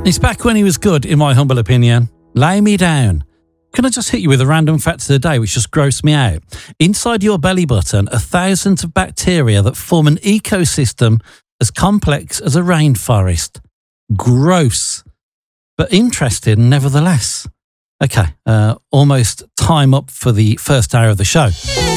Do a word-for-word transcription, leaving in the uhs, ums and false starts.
It's back when he was good, in my humble opinion. Lay me down. Can I just hit you with a random fact of the day which just grossed me out? Inside your belly button are thousands of bacteria that form an ecosystem as complex as a rainforest. Gross. But interesting nevertheless. Okay, uh, almost time up for the first hour of the show.